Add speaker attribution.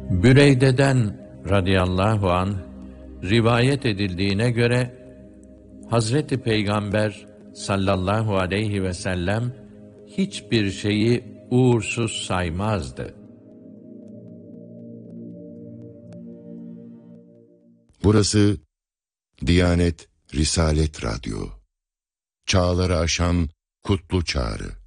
Speaker 1: Büreyde'den radıyallahu anh rivayet edildiğine göre Hazreti Peygamber sallallahu aleyhi ve sellem hiçbir şeyi uğursuz saymazdı.
Speaker 2: Burası Diyanet Risalet Radyo. Çağları aşan kutlu çağrı.